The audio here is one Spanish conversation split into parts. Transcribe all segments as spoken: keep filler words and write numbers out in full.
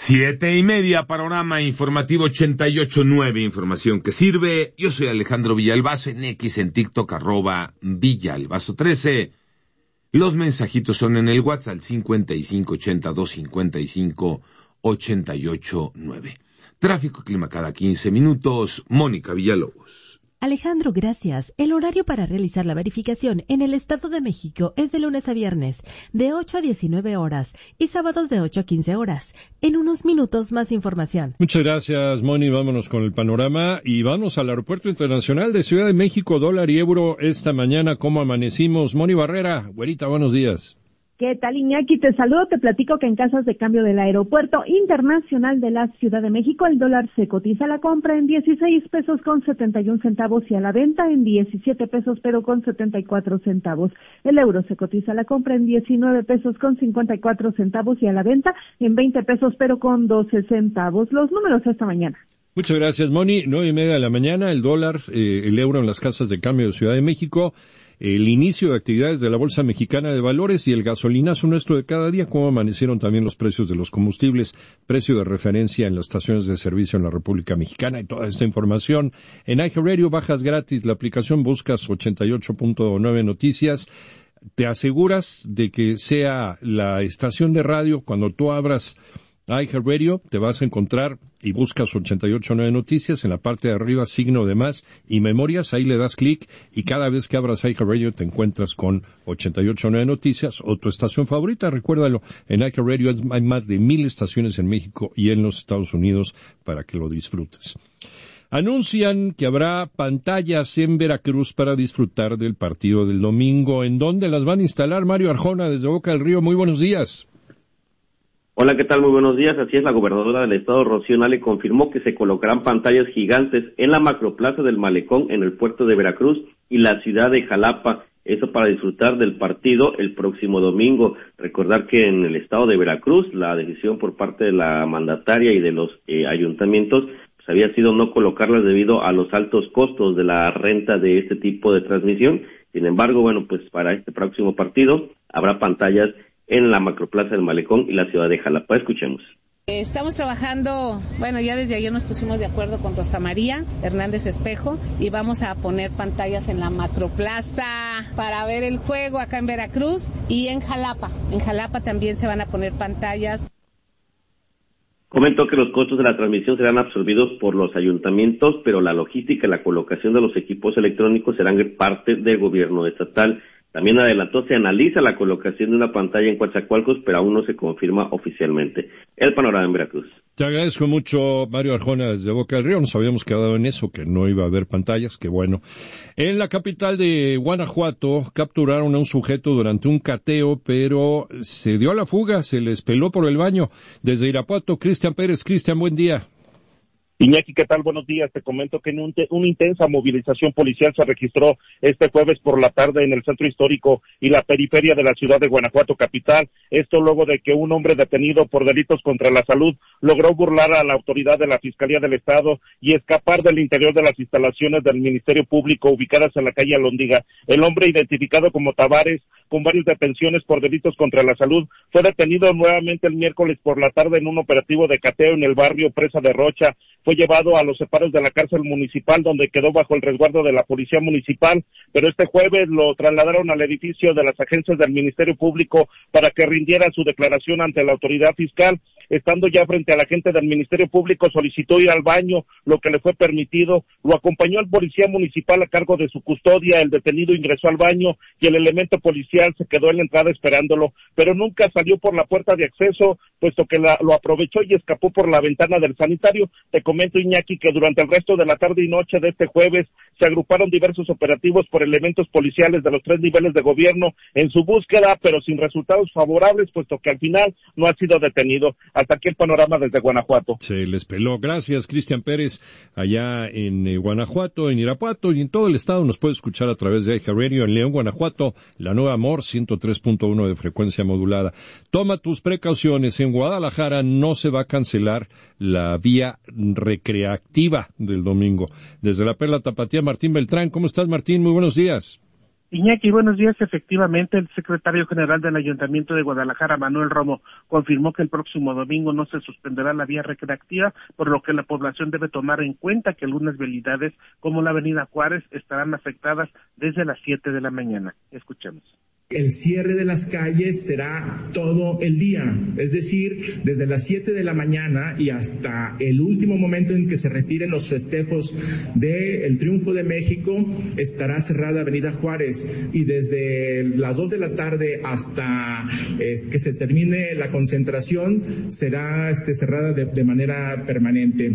Siete y media, panorama informativo ochenta y ocho nueve, información que sirve. Yo soy Alejandro Villalbazo, en X, en TikTok, arroba Villalbazo trece. Los mensajitos son en el WhatsApp, cincuenta y cinco ochenta y dos cincuenta y cinco ochenta y ocho nueve. Tráfico y clima cada quince minutos, Mónica Villalobos. Alejandro, gracias. El horario para realizar la verificación en el Estado de México es de lunes a viernes, de ocho a diecinueve horas, y sábados de ocho a quince horas. En unos minutos, más información. Muchas gracias, Moni. Vámonos con el panorama y vamos al Aeropuerto Internacional de Ciudad de México, dólar y euro esta mañana. ¿Cómo amanecimos? Moni Barrera, güerita, buenos días. ¿Qué tal, Iñaki? Te saludo, te platico que en casas de cambio del Aeropuerto Internacional de la Ciudad de México, el dólar se cotiza a la compra en dieciséis pesos con setenta y un centavos y a la venta en diecisiete pesos pero con setenta y cuatro centavos. El euro se cotiza a la compra en diecinueve pesos con cincuenta y cuatro centavos y a la venta en veinte pesos pero con doce centavos. Los números esta mañana. Muchas gracias, Moni. Nueve y media de la mañana, el dólar, eh, el euro en las casas de cambio de Ciudad de México. El inicio de actividades de la Bolsa Mexicana de Valores y el gasolinazo nuestro de cada día, cómo amanecieron también los precios de los combustibles, precio de referencia en las estaciones de servicio en la República Mexicana, y toda esta información en iHeartRadio, bajas gratis la aplicación, buscas ochenta y ocho punto nueve Noticias, te aseguras de que sea la estación de radio. Cuando tú abras iHeartRadio, te vas a encontrar y buscas ochenta y ocho punto nueve Noticias, en la parte de arriba, signo de más y memorias, ahí le das clic y cada vez que abras iHeartRadio te encuentras con ochenta y ocho punto nueve Noticias o tu estación favorita. Recuérdalo, en iHeartRadio hay más de mil estaciones en México y en los Estados Unidos para que lo disfrutes. Anuncian que habrá pantallas en Veracruz para disfrutar del partido del domingo. ¿En dónde las van a instalar? Mario Arjona, desde Boca del Río, muy buenos días. Hola, ¿qué tal? Muy buenos días. Así es, la gobernadora del estado, Rocío Nale, confirmó que se colocarán pantallas gigantes en la macroplaza del Malecón, en el puerto de Veracruz y la ciudad de Jalapa. Eso para disfrutar del partido el próximo domingo. Recordar que en el estado de Veracruz la decisión por parte de la mandataria y de los eh, ayuntamientos pues había sido no colocarlas debido a los altos costos de la renta de este tipo de transmisión. Sin embargo, bueno, pues para este próximo partido habrá pantallas en la macroplaza del Malecón y la ciudad de Jalapa. Escuchemos. Estamos trabajando, bueno, ya desde ayer nos pusimos de acuerdo con Rosa María Hernández Espejo y vamos a poner pantallas en la macroplaza para ver el juego acá en Veracruz y en Jalapa. En Jalapa también se van a poner pantallas. Comentó que los costos de la transmisión serán absorbidos por los ayuntamientos, pero la logística y la colocación de los equipos electrónicos serán parte del gobierno estatal. También adelantó, se analiza la colocación de una pantalla en Coatzacoalcos, pero aún no se confirma oficialmente. El panorama en Veracruz. Te agradezco mucho, Mario Arjona, desde Boca del Río. Nos habíamos quedado en eso, que no iba a haber pantallas, que bueno. En la capital de Guanajuato capturaron a un sujeto durante un cateo, pero se dio a la fuga, se les peló por el baño. Desde Irapuato, Cristian Pérez. Cristian, buen día. Iñaki, ¿qué tal? Buenos días. Te comento que en un te, una intensa movilización policial se registró este jueves por la tarde en el centro histórico y la periferia de la ciudad de Guanajuato capital. Esto luego de que un hombre detenido por delitos contra la salud logró burlar a la autoridad de la Fiscalía del Estado y escapar del interior de las instalaciones del Ministerio Público ubicadas en la calle Alhóndiga. El hombre, identificado como Tavares, con varias detenciones por delitos contra la salud, fue detenido nuevamente el miércoles por la tarde en un operativo de cateo en el barrio Presa de Rocha. Fue llevado a los separos de la cárcel municipal, donde quedó bajo el resguardo de la policía municipal, pero este jueves lo trasladaron al edificio de las agencias del Ministerio Público para que rindiera su declaración ante la autoridad fiscal. Estando ya frente a la gente del Ministerio Público, solicitó ir al baño, lo que le fue permitido. Lo acompañó el policía municipal a cargo de su custodia. El detenido ingresó al baño y el elemento policial se quedó en la entrada esperándolo, pero nunca salió por la puerta de acceso, puesto que la, lo aprovechó y escapó por la ventana del sanitario. Te comento, Iñaki, que durante el resto de la tarde y noche de este jueves se agruparon diversos operativos por elementos policiales de los tres niveles de gobierno en su búsqueda, pero sin resultados favorables, puesto que al final no ha sido detenido. Hasta aquí el panorama desde Guanajuato. Se les peló. Gracias, Cristian Pérez, allá en eh, Guanajuato, en Irapuato y en todo el estado. Nos puede escuchar a través de iHeartRadio en León, Guanajuato, la Nueva Amor, ciento tres punto uno de frecuencia modulada. Toma tus precauciones. En Guadalajara no se va a cancelar la vía recreativa del domingo. Desde la Perla Tapatía, Martín Beltrán. ¿Cómo estás, Martín? Muy buenos días. Iñaki, buenos días. Efectivamente, el secretario general del Ayuntamiento de Guadalajara, Manuel Romo, confirmó que el próximo domingo no se suspenderá la vía recreativa, por lo que la población debe tomar en cuenta que algunas vialidades, como la avenida Juárez, estarán afectadas desde las siete de la mañana. Escuchemos. El cierre de las calles será todo el día, es decir, desde las siete de la mañana y hasta el último momento en que se retiren los festejos del Triunfo de México, estará cerrada Avenida Juárez, y desde las dos de la tarde hasta eh, que se termine la concentración será este, cerrada de, de manera permanente.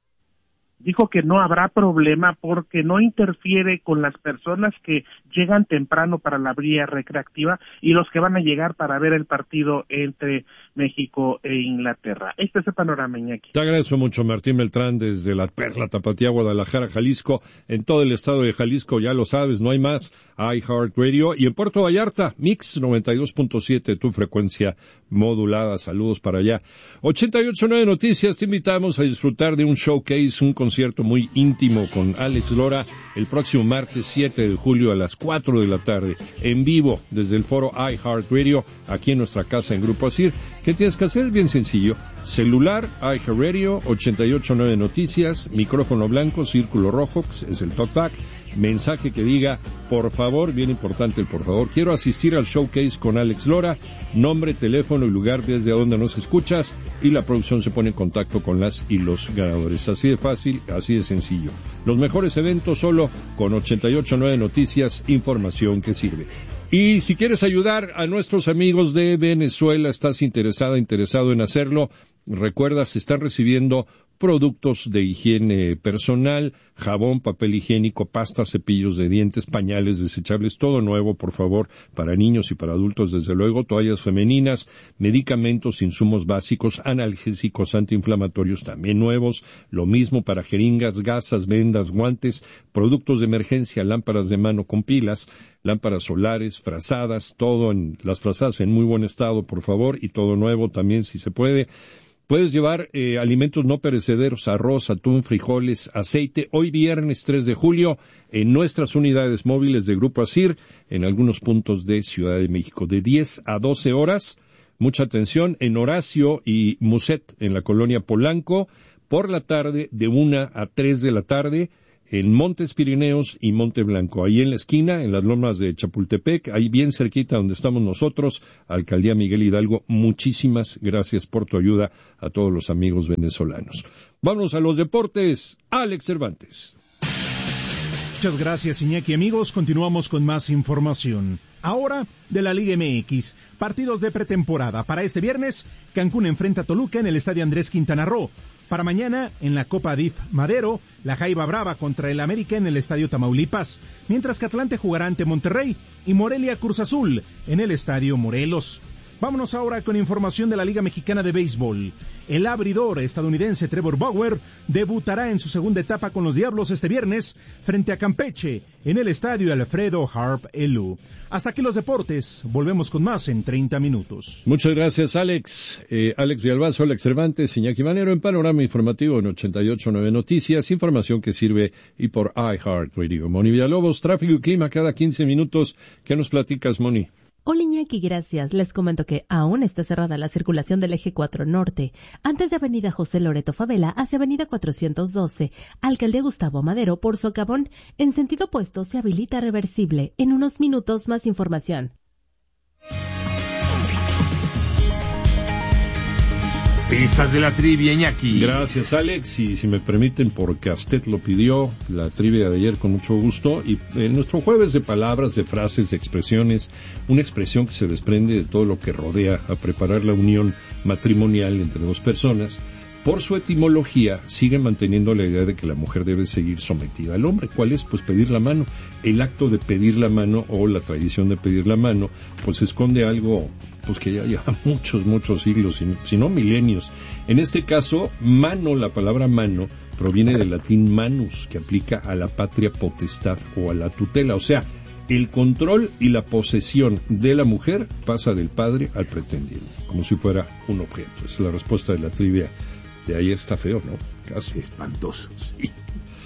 Dijo que no habrá problema porque no interfiere con las personas que llegan temprano para la vía recreativa y los que van a llegar para ver el partido entre México e Inglaterra. Este es el panorama, Iñaki. Te agradezco mucho, Martín Beltrán, desde la Perla Tapatía, Guadalajara, Jalisco. En todo el estado de Jalisco, ya lo sabes, no hay más, iHeartRadio. Y en Puerto Vallarta, Mix noventa y dos punto siete, tu frecuencia modulada. Saludos para allá. ochenta y ocho punto nueve Noticias, te invitamos a disfrutar de un showcase, un concierto muy íntimo con Alex Lora el próximo martes siete de julio a las cuatro de la tarde, en vivo desde el foro iHeartRadio, aquí en nuestra casa en Grupo Asir. ¿Qué tienes que hacer? Es bien sencillo. Celular, iHeartRadio, ochenta y ocho punto nueve Noticias, micrófono blanco, círculo rojo, es el talkback, mensaje que diga, por favor, bien importante el por favor, quiero asistir al showcase con Alex Lora, nombre, teléfono y lugar desde donde nos escuchas, y la producción se pone en contacto con las y los ganadores. Así de fácil, así de sencillo. Los mejores eventos solo con ochenta y ocho punto nueve Noticias, información que sirve. Y si quieres ayudar a nuestros amigos de Venezuela, estás interesada, interesado en hacerlo, recuerda, se están recibiendo productos de higiene personal, jabón, papel higiénico, pasta, cepillos de dientes, pañales desechables, todo nuevo, por favor, para niños y para adultos, desde luego, toallas femeninas, medicamentos, insumos básicos, analgésicos, antiinflamatorios también nuevos, lo mismo para jeringas, gasas, vendas, guantes, productos de emergencia, lámparas de mano con pilas, lámparas solares, frazadas, todo en las frazadas en muy buen estado, por favor, y todo nuevo también si se puede. Puedes llevar eh, alimentos no perecederos, arroz, atún, frijoles, aceite, hoy viernes tres de julio, en nuestras unidades móviles de Grupo Asir, en algunos puntos de Ciudad de México, de diez a doce horas. Mucha atención, en Horacio y Muset, en la colonia Polanco, por la tarde, de una a tres de la tarde, en Montes Pirineos y Monte Blanco, ahí en la esquina, en las lomas de Chapultepec, ahí bien cerquita donde estamos nosotros, Alcaldía Miguel Hidalgo. Muchísimas gracias por tu ayuda a todos los amigos venezolanos. Vamos a los deportes, Alex Cervantes. Muchas gracias, Iñaki. Amigos, continuamos con más información. Ahora, de la Liga M X, partidos de pretemporada. Para este viernes, Cancún enfrenta a Toluca en el Estadio Andrés Quintana Roo. Para mañana, en la Copa D I F Madero, la Jaiba Brava contra el América en el Estadio Tamaulipas, mientras que Atlante jugará ante Monterrey y Morelia Cruz Azul en el Estadio Morelos. Vámonos ahora con información de la Liga Mexicana de Béisbol. El abridor estadounidense Trevor Bauer debutará en su segunda etapa con los Diablos este viernes frente a Campeche en el Estadio Alfredo Harp Elú. Hasta aquí los deportes. Volvemos con más en treinta minutos. Muchas gracias, Alex. Eh, Alex Villalbazo, Alex Cervantes, Iñaki Manero en Panorama Informativo en ochenta y ocho punto nueve Noticias, información que sirve y por iHeartRadio. Moni Villalobos, tráfico y clima cada quince minutos. ¿Qué nos platicas, Moni? Hola Iñaki, gracias. Les comento que aún está cerrada la circulación del eje cuatro Norte, antes de Avenida José Loreto Favela hacia Avenida cuatrocientos doce, Alcaldía Gustavo Madero por Socavón, en sentido opuesto se habilita reversible. En unos minutos más información. Pistas de la trivia, Iñaki. Gracias, Alex, y si me permiten, porque usted lo pidió, la trivia de ayer con mucho gusto, y en nuestro jueves de palabras, de frases, de expresiones, una expresión que se desprende de todo lo que rodea a preparar la unión matrimonial entre dos personas, por su etimología, sigue manteniendo la idea de que la mujer debe seguir sometida al hombre. ¿Cuál es? Pues pedir la mano. El acto de pedir la mano, o la tradición de pedir la mano, pues esconde algo pues que ya lleva muchos, muchos siglos, si no milenios. En este caso, mano, la palabra mano, proviene del latín manus, que aplica a la patria potestad o a la tutela. O sea, el control y la posesión de la mujer pasa del padre al pretendiente, como si fuera un objeto. Esa es la respuesta de la trivia de ayer. Está feo, ¿no? Caso espantoso. Sí.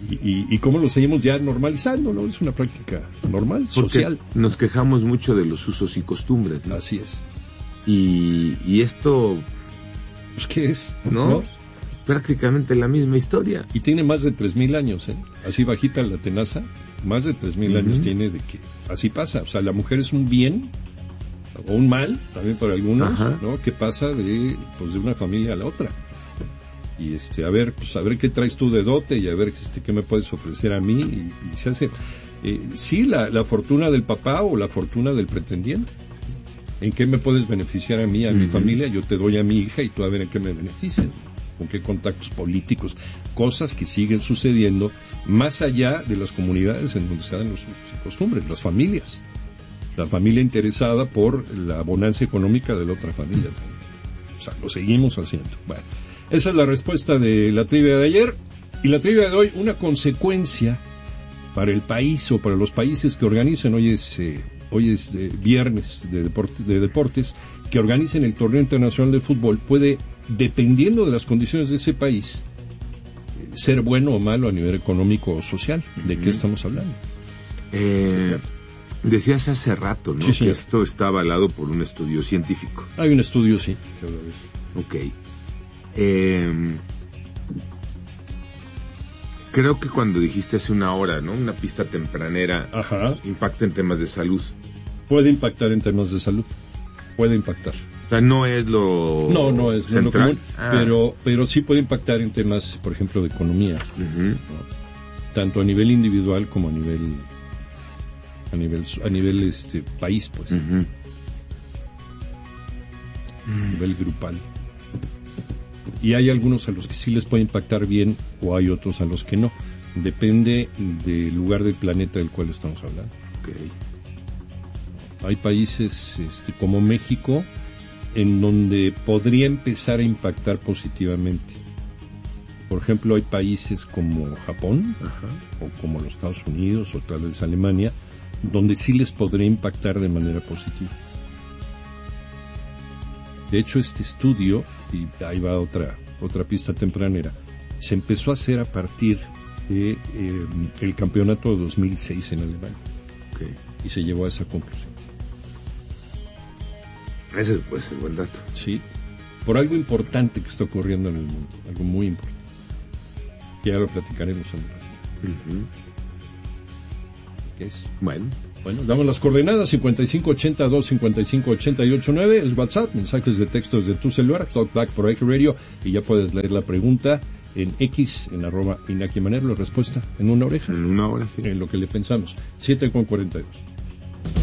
y, y, y cómo lo seguimos ya normalizando, ¿no? Es una práctica normal, Porque social. Nos quejamos mucho de los usos y costumbres, ¿no? Así es. Y, y esto... Pues, ¿qué es? ¿No? ¿No? Prácticamente la misma historia. Y tiene más de tres mil años, ¿eh? Así bajita la tenaza, más de tres mil uh-huh. años tiene de que así pasa. O sea, la mujer es un bien o un mal, también para algunos, Ajá. ¿no? Que pasa de, pues, de una familia a la otra. Y este, a ver, pues a ver qué traes tú de dote y a ver este, qué me puedes ofrecer a mí. Y, y se hace, eh, sí, la, la fortuna del papá o la fortuna del pretendiente. ¿En qué me puedes beneficiar a mí, a uh-huh. mi familia? Yo te doy a mi hija y tú a ver en qué me beneficias. Con qué contactos políticos, cosas que siguen sucediendo más allá de las comunidades en donde se dan los usos y costumbres, las familias. La familia interesada por la bonanza económica de la otra familia. O sea, lo seguimos haciendo. Bueno, esa es la respuesta de la trivia de ayer. Y la trivia de hoy, una consecuencia para el país o para los países que organicen, hoy es, eh, hoy es eh, viernes de, deporte, de deportes, que organicen el torneo internacional de fútbol, puede, dependiendo de las condiciones de ese país, ser bueno o malo a nivel económico o social. ¿De uh-huh. qué estamos hablando? Eh, decías hace rato, ¿no? Sí, que esto está avalado por un estudio científico. Hay un estudio, sí. Ok. Eh, creo que cuando dijiste hace una hora, ¿no? Una pista tempranera Ajá. impacta en temas de salud. Puede impactar en temas de salud. Puede impactar. O sea, no es lo No, no es central. lo común, ah. pero, pero sí puede impactar en temas, por ejemplo, de economía, uh-huh. ¿no? Tanto a nivel individual como a nivel a nivel a nivel este país, pues, uh-huh. a nivel grupal. Y hay algunos a los que sí les puede impactar bien o hay otros a los que no. Depende del lugar del planeta del cual estamos hablando. Okay. Hay países este, como México en donde podría empezar a impactar positivamente. Por ejemplo, hay países como Japón, Ajá. o como los Estados Unidos, o tal vez Alemania, donde sí les podría impactar de manera positiva. De hecho, este estudio, y ahí va otra, otra pista tempranera, se empezó a hacer a partir de eh, el campeonato de dos mil seis en Alemania. Okay. Y se llevó a esa conclusión. Ese puede ser buen dato. Sí, por algo importante que está ocurriendo en el mundo, algo muy importante. Que ya lo platicaremos en el uh-huh. ¿Qué es? Bueno. Bueno, damos las coordenadas: cincuenta y cinco ochenta, dos cincuenta y cinco ochenta y ocho nueve, es WhatsApp, mensajes de texto desde tu celular, Talkback por X Radio, y ya puedes leer la pregunta en X, en arroba Inaki Manero, la respuesta en una oreja. En una hora, sí. En lo que le pensamos. siete con cuarenta y dos.